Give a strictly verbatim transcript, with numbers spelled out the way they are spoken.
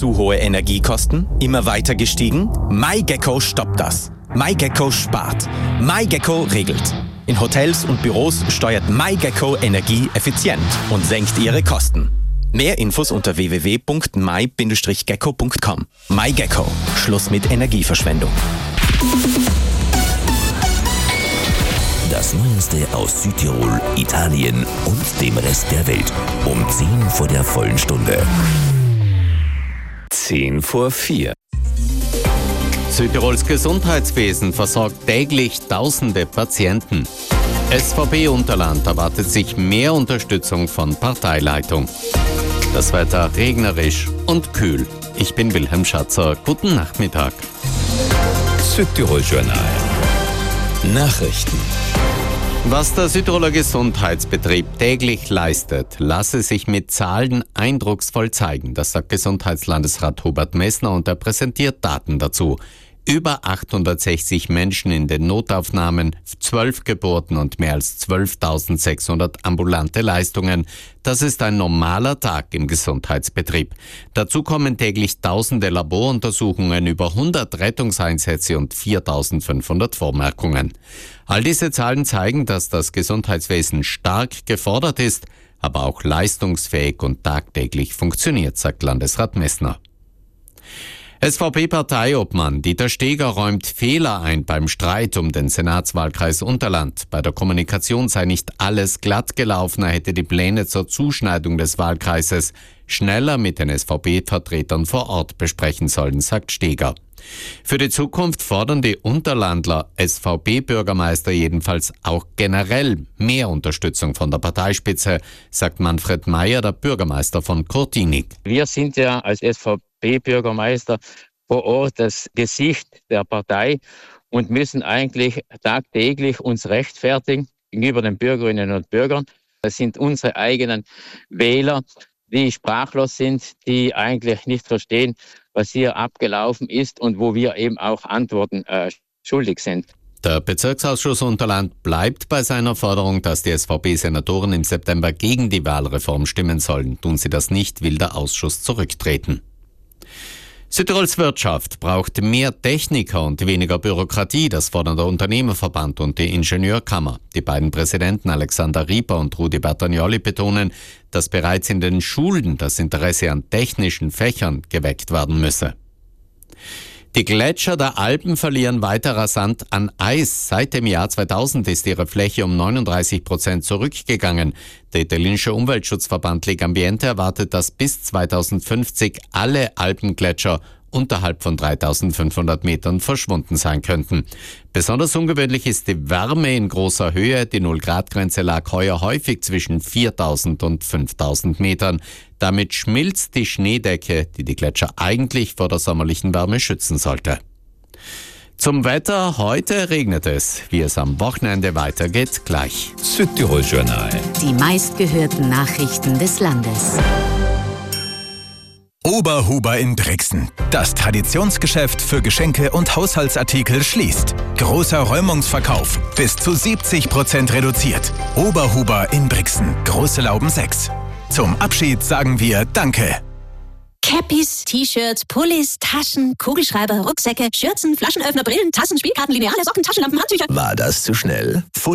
Zu hohe Energiekosten? Immer weiter gestiegen? MyGecko stoppt das. MyGecko spart. MyGecko regelt. In Hotels und Büros steuert MyGecko Energie effizient und senkt ihre Kosten. Mehr Infos unter w w w punkt my Bindestrich gecko punkt com. MyGecko. Schluss mit Energieverschwendung. Das Neueste aus Südtirol, Italien und dem Rest der Welt. Um zehn vor der vollen Stunde. zehn vor vier. Südtirols Gesundheitswesen versorgt täglich tausende Patienten. S V P Unterland erwartet sich mehr Unterstützung von Parteileitung. Das Wetter regnerisch und kühl. Ich bin Wilhelm Schatzer. Guten Nachmittag. Südtirol Journal. Nachrichten. Was der Südtiroler Gesundheitsbetrieb täglich leistet, lasse sich mit Zahlen eindrucksvoll zeigen. Das sagt Gesundheitslandesrat Hubert Messner und er präsentiert Daten dazu. Über achthundertsechzig Menschen in den Notaufnahmen, zwölf Geburten und mehr als zwölftausendsechshundert ambulante Leistungen. Das ist ein normaler Tag im Gesundheitsbetrieb. Dazu kommen täglich tausende Laboruntersuchungen, über hundert Rettungseinsätze und viertausendfünfhundert Vormerkungen. All diese Zahlen zeigen, dass das Gesundheitswesen stark gefordert ist, aber auch leistungsfähig und tagtäglich funktioniert, sagt Landesrat Messner. S V P-Parteiobmann Dieter Steger räumt Fehler ein beim Streit um den Senatswahlkreis Unterland. Bei der Kommunikation sei nicht alles glatt gelaufen, er hätte die Pläne zur Zuschneidung des Wahlkreises schneller mit den S V P-Vertretern vor Ort besprechen sollen, sagt Steger. Für die Zukunft fordern die Unterlandler S V P-Bürgermeister jedenfalls auch generell mehr Unterstützung von der Parteispitze, sagt Manfred Meyer, der Bürgermeister von Kurtinik. Wir sind ja als S V P-Bürgermeister vor Ort das Gesicht der Partei und müssen eigentlich tagtäglich uns rechtfertigen gegenüber den Bürgerinnen und Bürgern. Das sind unsere eigenen Wähler, die sprachlos sind, die eigentlich nicht verstehen, was hier abgelaufen ist und wo wir eben auch Antworten äh, schuldig sind. Der Bezirksausschuss Unterland bleibt bei seiner Forderung, dass die S V P-Senatoren im September gegen die Wahlreform stimmen sollen. Tun sie das nicht, will der Ausschuss zurücktreten. Südtirols Wirtschaft braucht mehr Techniker und weniger Bürokratie, das fordern der Unternehmerverband und die Ingenieurkammer. Die beiden Präsidenten Alexander Rieper und Rudi Bertagnolli betonen, dass bereits in den Schulen das Interesse an technischen Fächern geweckt werden müsse. Die Gletscher der Alpen verlieren weiter rasant an Eis. Seit dem Jahr zweitausend ist ihre Fläche um neununddreißig Prozent zurückgegangen. Der italienische Umweltschutzverband Legambiente erwartet, dass bis zweitausendfünfzig alle Alpengletscher unterhalb von dreitausendfünfhundert Metern verschwunden sein könnten. Besonders ungewöhnlich ist die Wärme in großer Höhe. Die Null-Grad-Grenze lag heuer häufig zwischen viertausend und fünftausend Metern. Damit schmilzt die Schneedecke, die die Gletscher eigentlich vor der sommerlichen Wärme schützen sollte. Zum Wetter: Heute regnet es. Wie es am Wochenende weitergeht, gleich. Südtirol Journal. Die meistgehörten Nachrichten des Landes. Oberhuber in Brixen. Das Traditionsgeschäft für Geschenke und Haushaltsartikel schließt. Großer Räumungsverkauf. Bis zu siebzig Prozent reduziert. Oberhuber in Brixen. Große Lauben sechs. Zum Abschied sagen wir Danke. Cappies, T-Shirts, Pullis, Taschen, Kugelschreiber, Rucksäcke, Schürzen, Flaschenöffner, Brillen, Tassen, Spielkarten, Lineale, Socken, Taschenlampen, Handtücher. War das zu schnell?